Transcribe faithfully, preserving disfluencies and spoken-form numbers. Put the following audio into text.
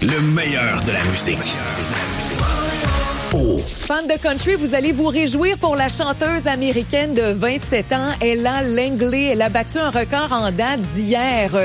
Le meilleur de la musique. Oh. Fans de country, vous allez vous réjouir pour la chanteuse américaine de vingt-sept ans, Ella Langley. Elle a battu un record en date d'hier.